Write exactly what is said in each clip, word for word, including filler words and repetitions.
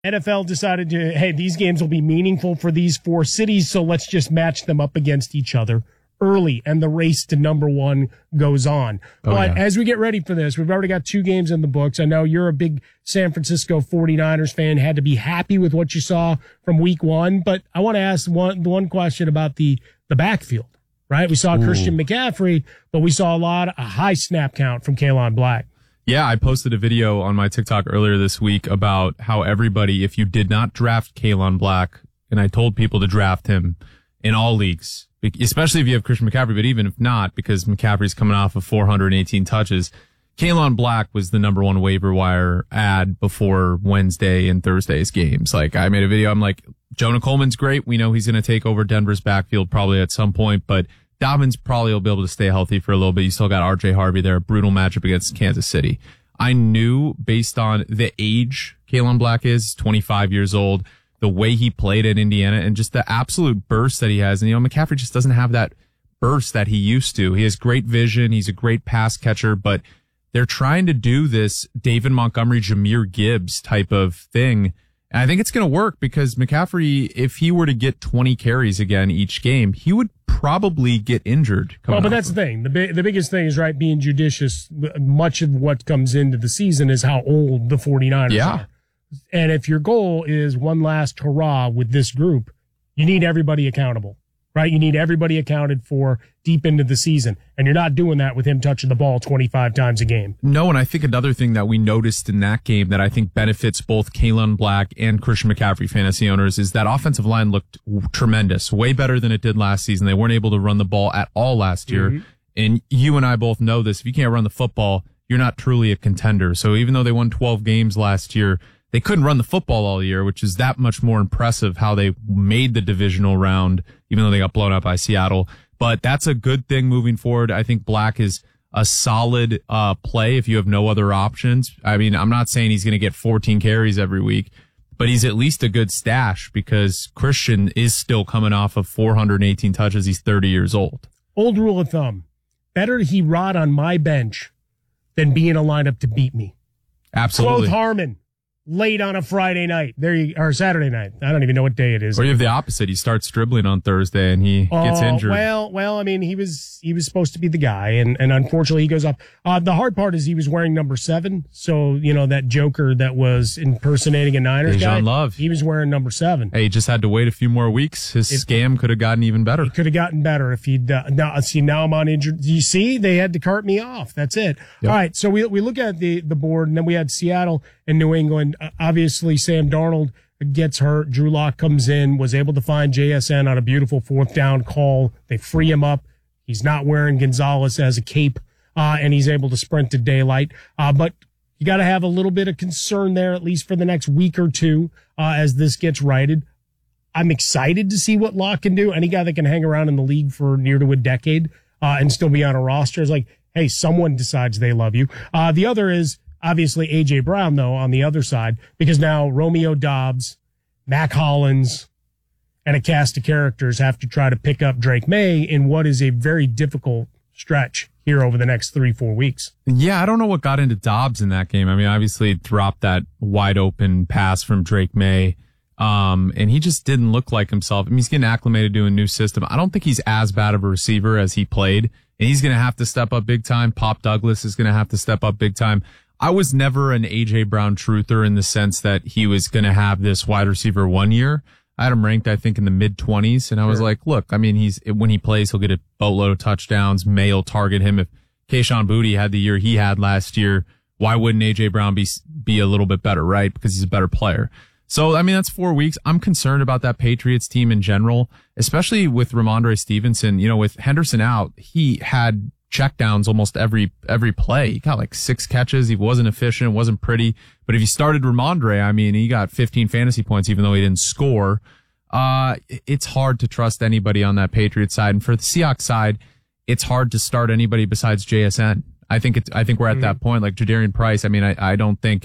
N F L decided to, hey, these games will be meaningful for these four cities, so let's just match them up against each other early, and the race to number one goes on. Oh, but yeah. as we get ready for this, we've already got two games in the books. I know you're a big San Francisco forty-niners fan, had to be happy with what you saw from week one, but I want to ask one, one question about the, the backfield, right? We saw Ooh. Christian McCaffrey, but we saw a lot, a high snap count from Kalen Black. Yeah, I posted a video on my TikTok earlier this week about how everybody, if you did not draft Kalen Black, and I told people to draft him in all leagues, especially if you have Christian McCaffrey, but even if not, because McCaffrey's coming off of four hundred eighteen touches, Kalen Black was the number one waiver wire ad before Wednesday and Thursday's games. Like, I made a video, I'm like, Jonah Coleman's great. We know he's going to take over Denver's backfield probably at some point, but Dobbins probably will be able to stay healthy for a little bit. You still got R J Harvey there, a brutal matchup against Kansas City. I knew based on the age Kalen Black is, twenty-five years old, the way he played at Indiana, and just the absolute burst that he has. And, you know, McCaffrey just doesn't have that burst that he used to. He has great vision. He's a great pass catcher, but they're trying to do this David Montgomery, Jahmyr Gibbs type of thing. And I think it's going to work because McCaffrey, if he were to get twenty carries again each game, he would probably get injured. Well, but that's the thing. The big, the biggest thing is, right, being judicious. Much of what comes into the season is how old the forty-niners yeah. are. And if your goal is one last hurrah with this group, you need everybody accountable, right? You need everybody accounted for deep into the season. And you're not doing that with him touching the ball twenty-five times a game. No, and I think another thing that we noticed in that game that I think benefits both Kalen Black and Christian McCaffrey fantasy owners is that offensive line looked tremendous, way better than it did last season. They weren't able to run the ball at all last year. Mm-hmm. And you and I both know this. If you can't run the football, you're not truly a contender. So even though they won twelve games last year, they couldn't run the football all year, which is that much more impressive how they made the divisional round, even though they got blown out by Seattle. But that's a good thing moving forward. I think Black is a solid uh play if you have no other options. I mean, I'm not saying he's going to get fourteen carries every week, but he's at least a good stash because Christian is still coming off of four hundred eighteen touches. He's thirty years old. Old rule of thumb. Better he rot on my bench than be in a lineup to beat me. Absolutely. Quoth Harmon. Late on a Friday night, there you or Saturday night. I don't even know what day it is. Or you have the opposite. He starts dribbling on Thursday and he uh, gets injured. Well, well, I mean, he was he was supposed to be the guy, and, and unfortunately he goes up. Uh, the hard part is he was wearing number seven, so you know that Joker that was impersonating a Niners guy. Dejan Love. He was wearing number seven. Hey, he just had to wait a few more weeks. His it, scam could have gotten even better. It could have gotten better if he'd. Uh, now, see, now I'm on injured. You see, they had to cart me off. That's it. Yep. All right, so we we look at the the board, and then we had Seattle and New England. Uh, obviously. Sam Darnold gets hurt. Drew Lock comes in, was able to find J S N on a beautiful fourth down call. They free him up. He's not wearing Gonzalez as a cape, uh, and he's able to sprint to daylight. Uh, but you got to have a little bit of concern there, at least for the next week or two, uh, as this gets righted. I'm excited to see what Lock can do. Any guy that can hang around in the league for near to a decade, uh, and still be on a roster is like, hey, someone decides they love you. Uh, the other is, obviously, A J. Brown, though, on the other side, because now Romeo Doubs, Mac Hollins, and a cast of characters have to try to pick up Drake May in what is a very difficult stretch here over the next three, four weeks. Yeah, I don't know what got into Doubs in that game. I mean, obviously, it dropped that wide open pass from Drake May, um, and he just didn't look like himself. I mean, he's getting acclimated to a new system. I don't think he's as bad of a receiver as he played, and he's going to have to step up big time. Pop Douglas is going to have to step up big time. I was never an A J. Brown truther in the sense that he was going to have this wide receiver one year. I had him ranked, I think, in the mid twenties. And I was sure. like, look, I mean, he's, when he plays, he'll get a boatload of touchdowns. May will target him. If Kayshon Boutte had the year he had last year, why wouldn't A J. Brown be, be a little bit better, right? Because he's a better player. So, I mean, that's four weeks. I'm concerned about that Patriots team in general, especially with Ramondre Stevenson. You know, with Henderson out, he had checkdowns almost every every play. He got like six catches. He wasn't efficient, wasn't pretty. But if you started Ramondre, I mean, he got fifteen fantasy points even though he didn't score. Uh, it's hard to trust anybody on that Patriots side. And for the Seahawks side, it's hard to start anybody besides J S N. I think it's, I think we're at mm-hmm. that point. Like Jadarian Price, I mean, I, I don't think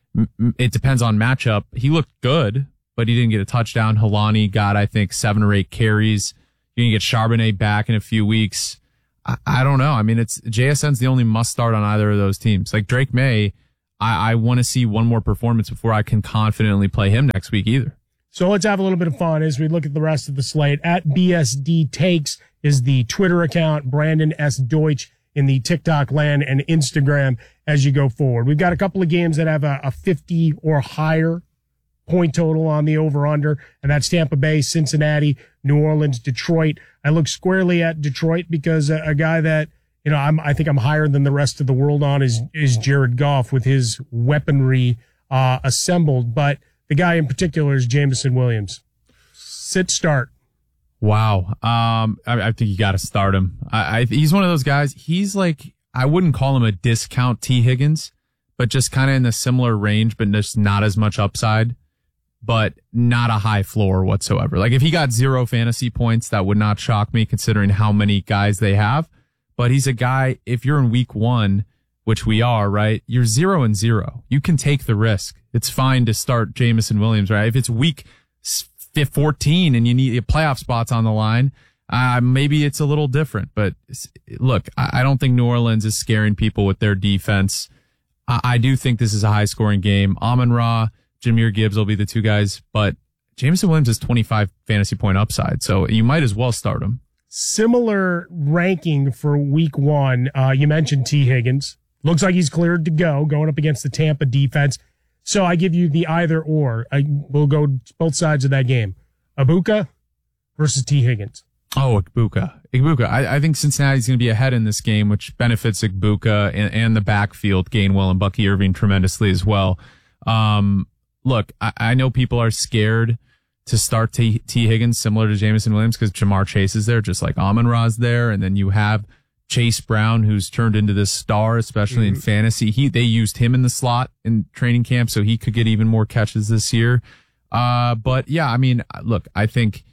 it depends on matchup. He looked good, but he didn't get a touchdown. Helani got, I think, seven or eight carries. You can get Charbonnet back in a few weeks. I, I don't know. I mean, it's J S N's the only must start on either of those teams. Like Drake May, I, I want to see one more performance before I can confidently play him next week either. So let's have a little bit of fun as we look at the rest of the slate. At B S D Takes is the Twitter account, Brandon S. Deutsch in the TikTok land, and Instagram as you go forward. We've got a couple of games that have a, a fifty or higher point total on the over-under, and that's Tampa Bay, Cincinnati, New Orleans, Detroit. I look squarely at Detroit because a, a guy that, you know, I'm, I think I'm higher than the rest of the world on is, is Jared Goff with his weaponry uh, assembled. But the guy in particular is Jameson Williams. Sit, start. Wow. Um, I, I think you got to start him. I, I, he's one of those guys. He's like, I wouldn't call him a discount T. Higgins, but just kind of in a similar range, but just not as much upside, but not a high floor whatsoever. Like if he got zero fantasy points, that would not shock me considering how many guys they have. But he's a guy, if you're in week one, which we are, right? You're zero and zero. You can take the risk. It's fine to start Jameson Williams, right? If it's week fourteen and you need playoff spots on the line, uh, maybe it's a little different. But look, I don't think New Orleans is scaring people with their defense. I, I do think this is a high scoring game. Amon-Ra, Jahmyr Gibbs will be the two guys, but Jameson Williams is twenty-five fantasy point upside, so you might as well start him. Similar ranking for week one. Uh, you mentioned T. Higgins. Looks like he's cleared to go, going up against the Tampa defense. So I give you the either or. I will go both sides of that game. Ibuka versus T. Higgins. Oh, Ibuka. Ibuka. I, I think Cincinnati's going to be ahead in this game, which benefits Ibuka and, and the backfield, Gainwell and Bucky Irving tremendously as well. Um, look, I, I know people are scared to start T. T. Higgins similar to Jameson Williams because Jamar Chase is there, just like Amon-Ra's there. And then you have Chase Brown, who's turned into this star, especially mm-hmm. in fantasy. He, they used him in the slot in training camp, so he could get even more catches this year. Uh, but yeah, I mean, look, I think,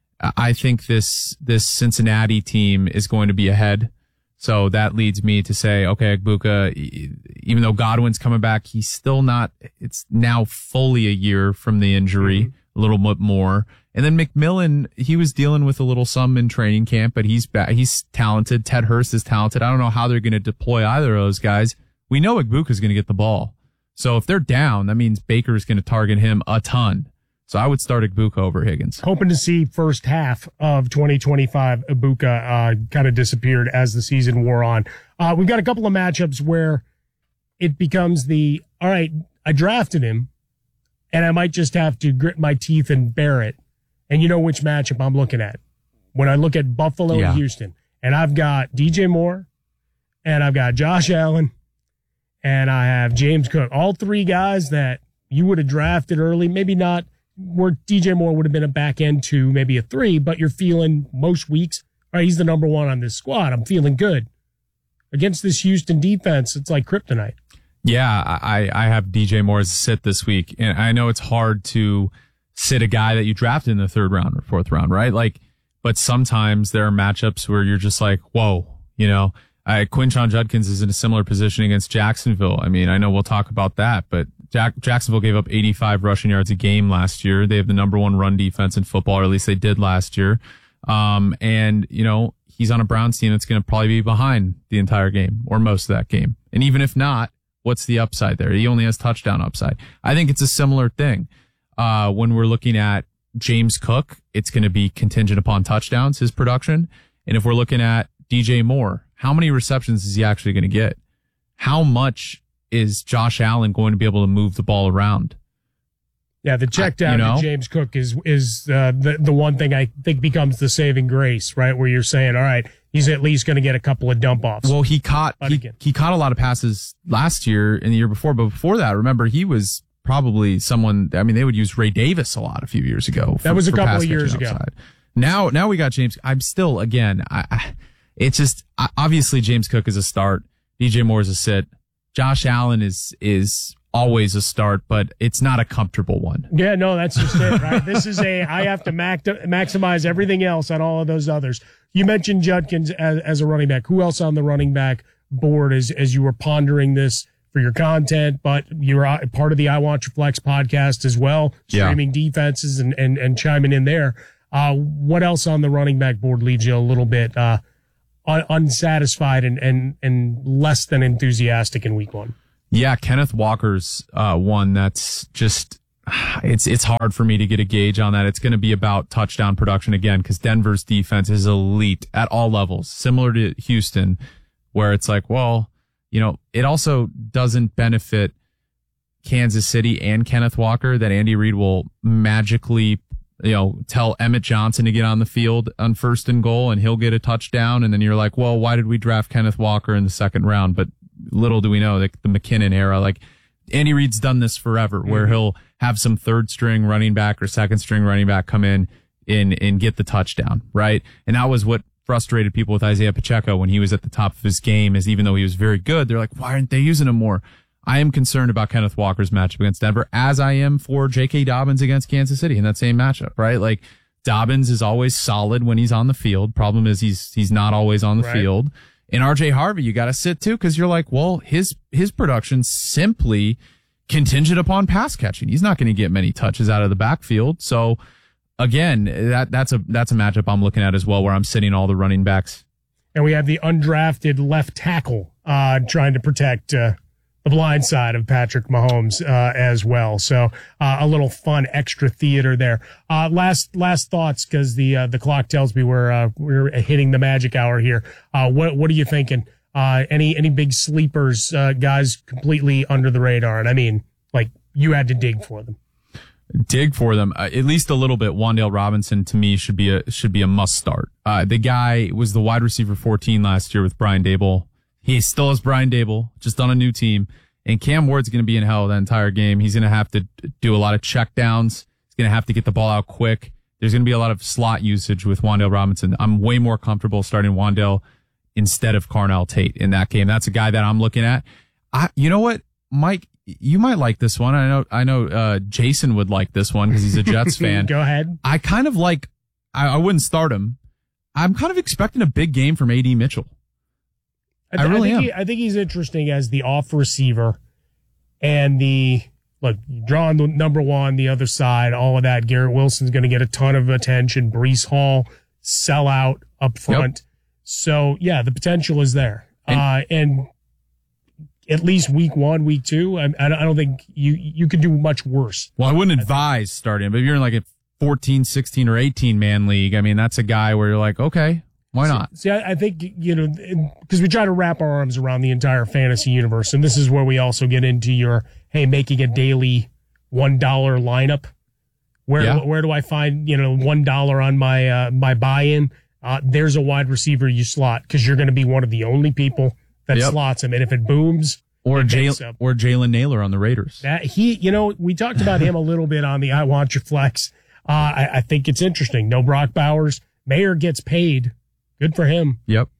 I think this, this Cincinnati team is going to be ahead. So that leads me to say, okay, Ibuka, even though Godwin's coming back, he's still not, it's now fully a year from the injury, mm-hmm. a little bit more. And then McMillan, he was dealing with a little some in training camp, but he's back. He's talented. Ted Hurst is talented. I don't know how they're going to deploy either of those guys. We know Ibuka is going to get the ball. So if they're down, that means Baker is going to target him a ton. So I would start Ibuka over Higgins. Hoping to see first half of twenty twenty-five Ibuka uh, kind of disappeared as the season wore on. Uh, we've got a couple of matchups where it becomes the, all right, I drafted him, and I might just have to grit my teeth and bear it. And you know which matchup I'm looking at. When I look at Buffalo yeah. and Houston, and I've got D J Moore, and I've got Josh Allen, and I have James Cook. All three guys that you would have drafted early, maybe not where D J Moore would have been a back end two, maybe a three, but you're feeling most weeks, all right, he's the number one on this squad. I'm feeling good. Against this Houston defense, it's like kryptonite. Yeah, I, I have D J Moore as a sit this week, and I know it's hard to sit a guy that you drafted in the third round or fourth round, right? Like, but sometimes there are matchups where you're just like, whoa, you know, I, Quinshon Judkins is in a similar position against Jacksonville. I mean, I know we'll talk about that, but Jack, Jacksonville gave up eighty-five rushing yards a game last year. They have the number one run defense in football, or at least they did last year. Um, and, you know, he's on a Browns team that's going to probably be behind the entire game or most of that game. And even if not, what's the upside there? He only has touchdown upside. I think it's a similar thing. Uh, when we're looking at James Cook, it's going to be contingent upon touchdowns, his production. And if we're looking at D J Moore, how many receptions is he actually going to get? How much is Josh Allen going to be able to move the ball around? Yeah, the check down you know? to James Cook is is uh, the the one thing I think becomes the saving grace, right? Where you're saying, all right, he's at least going to get a couple of dump offs. Well, he caught he, he caught a lot of passes last year and the year before, but before that, remember, he was probably someone. I mean, they would use Ray Davis a lot a few years ago. For, that was a couple of years ago. Outside. Now, now we got James. I'm still again. I, I, it's just obviously James Cook is a start. D J Moore is a sit. Josh Allen is is always a start, but it's not a comfortable one. Yeah, no, that's just it, right? This is a I have to mac- maximize everything else on all of those others. You mentioned Judkins as, as a running back. Who else on the running back board as as you were pondering this for your content? But you're part of the I Want Your Flex podcast as well, streaming yeah. defenses and, and and chiming in there. Uh, what else on the running back board leaves you a little bit uh, un- unsatisfied and, and and less than enthusiastic in week one? Yeah, Kenneth Walker's uh, one that's just, it's it's hard for me to get a gauge on that. It's going to be about touchdown production again because Denver's defense is elite at all levels, similar to Houston, where it's like, well, you know, it also doesn't benefit Kansas City and Kenneth Walker that Andy Reid will magically, you know, tell Emmett Johnson to get on the field on first and goal and he'll get a touchdown. And then you're like, well, why did we draft Kenneth Walker in the second round? But little do we know, like the McKinnon era, like Andy Reid's done this forever, where mm-hmm. he'll have some third string running back or second string running back come in and, and get the touchdown, right? And that was what frustrated people with Isaiah Pacheco when he was at the top of his game, is even though he was very good, they're like, why aren't they using him more? I am concerned about Kenneth Walker's matchup against Denver, as I am for J K. Dobbins against Kansas City in that same matchup, right? Like Dobbins is always solid when he's on the field. Problem is he's he's not always on the right. field. And R J Harvey, you got to sit too, because you're like, well, his his production simply contingent upon pass catching. He's not going to get many touches out of the backfield. So again, that that's a that's a matchup I'm looking at as well, where I'm sitting all the running backs. And we have the undrafted left tackle uh, trying to protect uh, the blind side of Patrick Mahomes uh, as well. So uh, a little fun extra theater there. Uh, last last thoughts, because the uh, the clock tells me we're uh, we're hitting the magic hour here. Uh, what what are you thinking? Uh, any any big sleepers, uh, guys completely under the radar? And I mean, like you had to dig for them. Dig for them uh, at least a little bit. Wan'Dale Robinson to me should be a should be a must start. Uh, the guy was the wide receiver fourteen last year with Brian Daboll. He still has Brian Daboll, just on a new team. And Cam Ward's going to be in hell that entire game. He's going to have to do a lot of check downs. He's going to have to get the ball out quick. There's going to be a lot of slot usage with Wan'Dale Robinson. I'm way more comfortable starting Wan'Dale instead of Carnell Tate in that game. That's a guy that I'm looking at. I, you know what, Mike? You might like this one. I know, I know, uh, Jason would like this one because he's a Jets fan. Go ahead. I kind of like, I, I wouldn't start him. I'm kind of expecting a big game from A D Mitchell. I, th- I really I think am. He, I think he's interesting as the off receiver and the, look, drawing the number one, the other side, all of that. Garrett Wilson's going to get a ton of attention. Breece Hall, sell out up front. Yep. So yeah, the potential is there. And, uh, and, at least week one, week two, I, I don't think you you could do much worse. Well, I wouldn't advise starting, but if you're in like a fourteen, sixteen, or eighteen man league, I mean, that's a guy where you're like, okay, why not? See, see I, I think, you know, because we try to wrap our arms around the entire fantasy universe, and this is where we also get into your, hey, making a daily one dollar lineup. Where yeah. where do I find, you know, one dollar on my uh, my buy-in? Uh, there's a wide receiver you slot because you're going to be one of the only people that yep. slots him, and if it booms, or Jalen or Jalen Naylor on the Raiders. That he, you know, we talked about him a little bit on the I Want Your Flex. Uh, I, I think it's interesting. No Brock Bowers. Mayer gets paid. Good for him. Yep.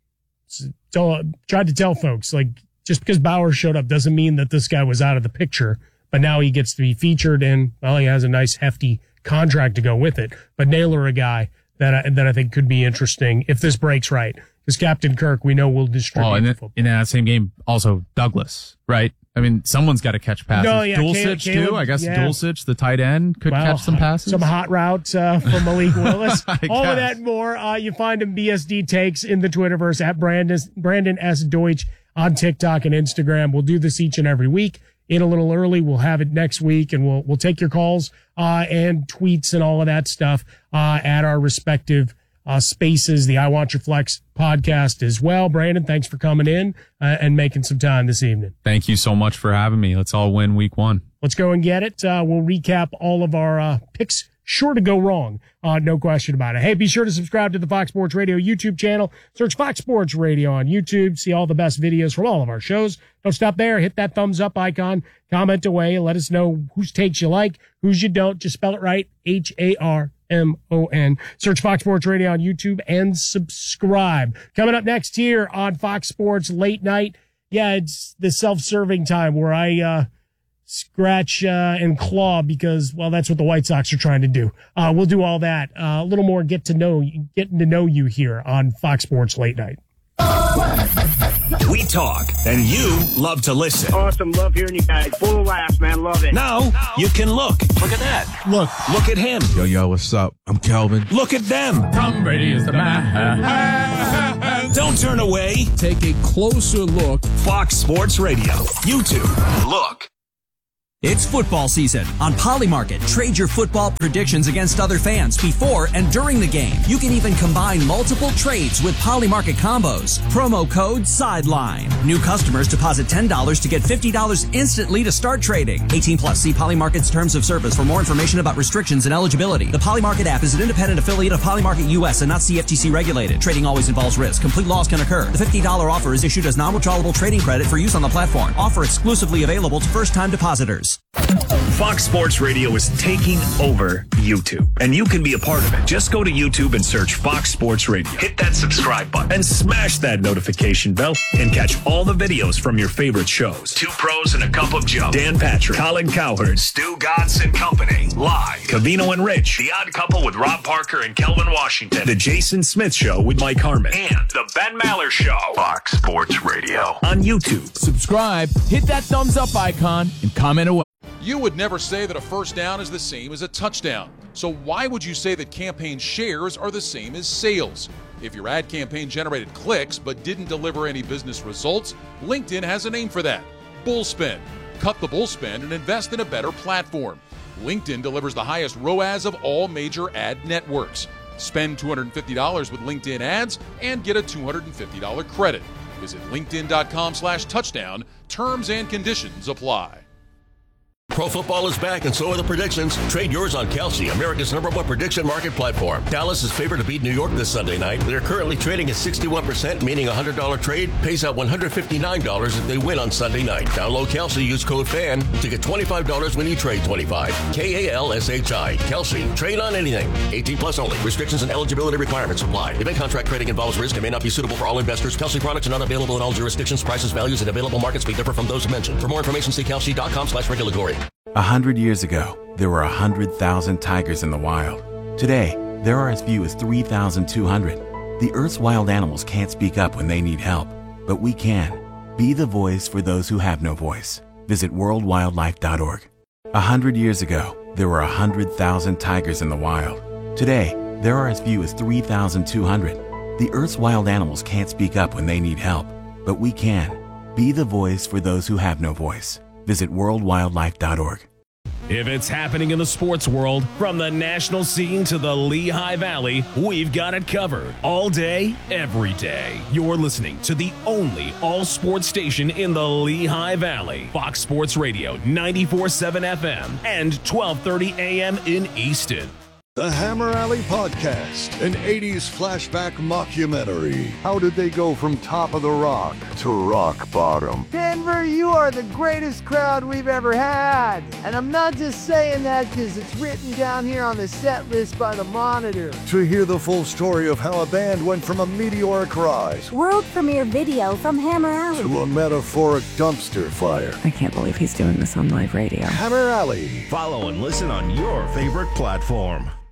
So uh, tried to tell folks, like, just because Bowers showed up doesn't mean that this guy was out of the picture. But now he gets to be featured, and well, he has a nice hefty contract to go with it. But Naylor, a guy that I, that I think could be interesting if this breaks right. Because Captain Kirk, we know, will distribute oh, and football. In that same game, also Douglas, right? I mean, someone's got to catch passes. No, yeah, Dulcich, Caleb, too. I guess yeah. Dulcich, the tight end, could well, catch some passes. Some hot routes uh, from Malik Willis. All guess. of that and more. Uh, you find him B S D Takes in the Twitterverse at Brandon, Brandon S. Deutsch on TikTok and Instagram. We'll do this each and every week. In a little early, we'll have it next week, and we'll we'll take your calls uh, and tweets and all of that stuff uh, at our respective Uh, spaces, the I Want Your Flex podcast as well. Brandon, thanks for coming in uh, and making some time this evening. Thank you so much for having me. Let's all win week one. Let's go and get it. Uh, we'll recap all of our uh, picks. Sure to go wrong. Uh, no question about it. Hey, be sure to subscribe to the Fox Sports Radio YouTube channel. Search Fox Sports Radio on YouTube. See all the best videos from all of our shows. Don't stop there. Hit that thumbs up icon. Comment away. Let us know whose takes you like, whose you don't. Just spell it right. H A R M O N. Search Fox Sports Radio on YouTube and subscribe. Coming up next here on Fox Sports Late Night. Yeah, it's the self-serving time where I, uh, scratch, uh, and claw because, well, that's what the White Sox are trying to do. Uh, we'll do all that. Uh, a little more get to know, getting to know you here on Fox Sports Late Night. We talk, and you love to listen. Awesome. Love hearing you guys. Full of laughs, man. Love it. Now, you can look. Look at that. Look. Look at him. Yo, yo, what's up? I'm Kelvin. Look at them. Tom Brady is the man. Don't turn away. Take a closer look. Fox Sports Radio. YouTube. Look. It's football season. On Polymarket, trade your football predictions against other fans before and during the game. You can even combine multiple trades with Polymarket combos. Promo code SIDELINE. New customers deposit ten dollars to get fifty dollars instantly to start trading. eighteen plus. See Polymarket's terms of service for more information about restrictions and eligibility. The Polymarket app is an independent affiliate of Polymarket U S and not C F T C regulated. Trading always involves risk. Complete loss can occur. The fifty dollars offer is issued as non-withdrawable trading credit for use on the platform. Offer exclusively available to first-time depositors. Fox Sports Radio is taking over YouTube, and you can be a part of it. Just go to YouTube and search Fox Sports Radio. Hit that subscribe button and smash that notification bell and catch all the videos from your favorite shows. Two Pros and a Cup of Joe. Dan Patrick, Colin Cowherd, Stu Gatz and Company. Live. Covino and Rich. The Odd Couple with Rob Parker and Kelvin Washington. The Jason Smith Show with Mike Harmon. And The Ben Maller Show. Fox Sports Radio on YouTube. Subscribe, hit that thumbs up icon, and comment away. You would never say that a first down is the same as a touchdown. So why would you say that campaign shares are the same as sales? If your ad campaign generated clicks but didn't deliver any business results, LinkedIn has a name for that. Bullspend. Cut the bullspend and invest in a better platform. LinkedIn delivers the highest R O A S of all major ad networks. Spend two hundred fifty dollars with LinkedIn ads and get a two hundred fifty dollars credit. Visit linkedin.com slash touchdown. Terms and conditions apply. Pro football is back, and so are the predictions. Trade yours on Kalshi, America's number one prediction market platform. Dallas is favored to beat New York this Sunday night. They're currently trading at sixty-one percent, meaning a one hundred dollars trade pays out one hundred fifty-nine dollars if they win on Sunday night. Download Kalshi, use code FAN to get twenty-five dollars when you trade twenty-five. K A L S H I. Kalshi. Trade on anything. eighteen plus only. Restrictions and eligibility requirements apply. Event contract trading involves risk and may not be suitable for all investors. Kalshi products are not available in all jurisdictions. Prices, values, and available markets may differ from those mentioned. For more information, see Kalshi.com slash regulatory. A hundred years ago, there were a hundred thousand tigers in the wild. Today, there are as few as three thousand two hundred. The Earth's wild animals can't speak up when they need help, but we can. Be the voice for those who have no voice. Visit world wildlife dot org. A hundred years ago, there were a hundred thousand tigers in the wild. Today, there are as few as three thousand two hundred. The Earth's wild animals can't speak up when they need help, but we can. Be the voice for those who have no voice. Visit world wildlife dot org. If it's happening in the sports world, from the national scene to the Lehigh Valley, we've got it covered. All day, every day. You're listening to the only all-sports station in the Lehigh Valley. Fox Sports Radio, ninety-four point seven F M and twelve thirty A M in Easton. The Hammer Alley Podcast, an eighties flashback mockumentary. How did they go from top of the rock to rock bottom? Denver, you are the greatest crowd we've ever had. And I'm not just saying that because it's written down here on the set list by the Monitor. To hear the full story of how a band went from a meteoric rise, world premiere video from Hammer Alley, to a metaphoric dumpster fire. I can't believe he's doing this on live radio. Hammer Alley. Follow and listen on your favorite platform.